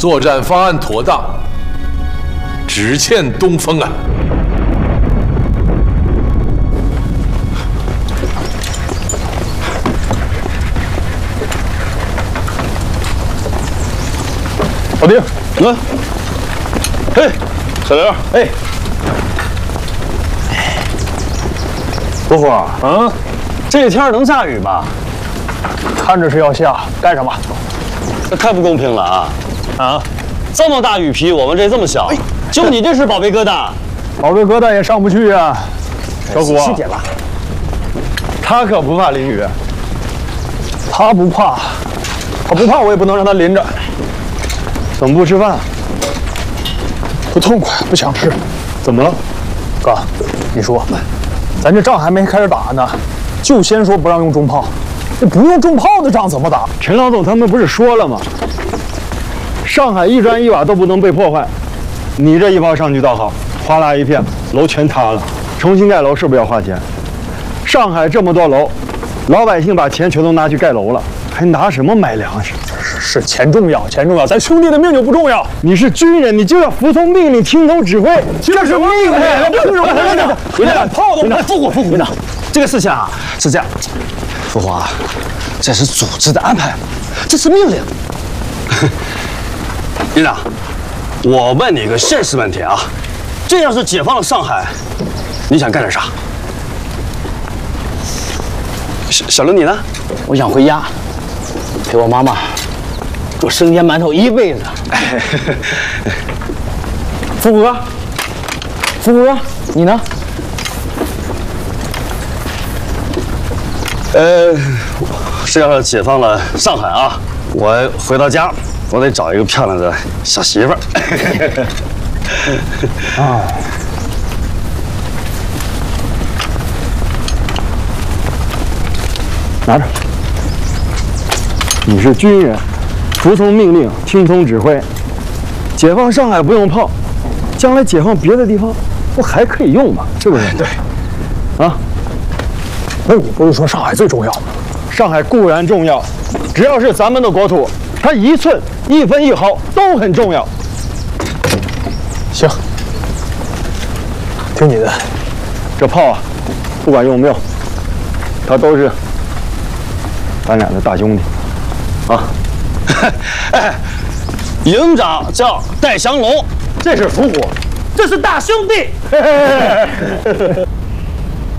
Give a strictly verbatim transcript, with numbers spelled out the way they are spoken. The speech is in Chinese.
作战方案妥当，只欠东风啊！ 老丁，嗯，嘿，小刘，哎，伯虎，嗯，这天能下雨吗？看着是要下，干什么？这太不公平了啊！啊，这么大雨皮，我们这这么小，就你这是宝贝疙瘩，宝贝疙瘩也上不去啊！小虎，细点吧。他可不怕淋雨，他不怕，他不怕，我也不能让他淋着。怎么不吃饭？不痛快，不想吃。怎么了，哥？你说，咱这仗还没开始打呢，就先说不让用重炮。这不用重炮的仗怎么打？陈老总他们不是说了吗？上海一砖一瓦都不能被破坏。你这一炮上去倒好，哗啦一片，楼全塌了。重新盖楼是不是要花钱？上海这么多楼，老百姓把钱全都拿去盖楼了，还拿什么买粮食？是钱重要，钱重要，咱兄弟的命就不重要。你是军人，你就要服从命令，听从指挥，这是命令。回来，炮都不复活，复活呢。这个事情啊是这样，父皇啊，这是组织的安排，这是命令。营长，我问你个现实问题啊，这要是解放了上海，你想干点啥？小小刘你呢？ 我想回家，陪我妈妈做生煎馒头一辈子。福哥，福哥，你呢？ 呃，这要是解放了上海啊，我回到家，我得找一个漂亮的小媳妇儿。啊，拿着。你是军人，服从命令，听从指挥。解放上海不用炮，将来解放别的地方，不还可以用吗？是不是？对。啊。那你不是说上海最重要吗？上海固然重要，只要是咱们的国土，它一寸一分一毫都很重要。行，听你的。这炮啊，不管用不用，它都是咱俩的大兄弟啊。哎，营长叫戴祥龙，这是伏虎，这是大兄弟。